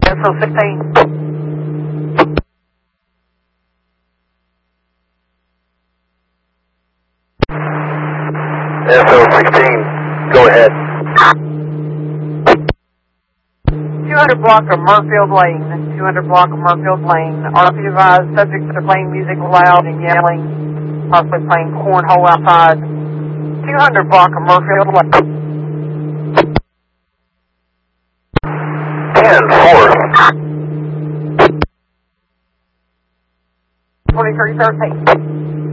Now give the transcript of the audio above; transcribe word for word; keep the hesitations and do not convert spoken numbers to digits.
S O sixteen. S O sixteen, go ahead. two hundred block of Murfield Lane. two hundred block of Murfield Lane. R P advised, subjects are playing music loud and yelling, possibly playing cornhole outside. two hundred block of Murfield Lane. ten four. twenty-three thirteen.